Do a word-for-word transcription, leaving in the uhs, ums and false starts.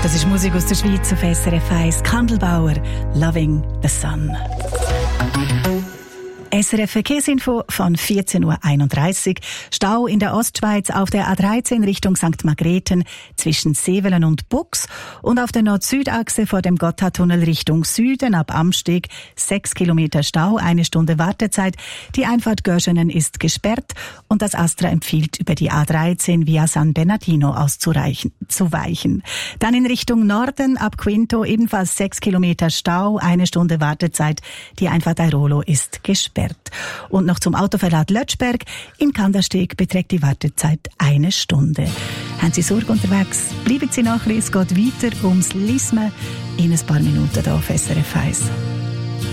Das ist Musik aus der Schweiz auf S R F eins. Kandelbauer, Loving the Sun. S R F Verkehrsinfo von vierzehn Uhr einunddreißig. Stau in der Ostschweiz auf der A dreizehn Richtung Sankt Margrethen zwischen Sevelen und Bux und auf der Nord-Süd-Achse vor dem Gotthardtunnel Richtung Süden ab Amsteg sechs Kilometer Stau, eine Stunde Wartezeit. Die Einfahrt Görschenen ist gesperrt und das Astra empfiehlt, über die A dreizehn via San Bernardino auszureichen, zu weichen. Dann in Richtung Norden ab Quinto ebenfalls sechs Kilometer Stau, eine Stunde Wartezeit. Die Einfahrt Airolo ist gesperrt. Und noch zum Autoverlad Lötschberg. Im Kandersteg beträgt die Wartezeit eine Stunde. Haben Sie Sorge unterwegs? Bleiben Sie nachher, es geht weiter ums Lismen in ein paar Minuten hier auf S R F eins.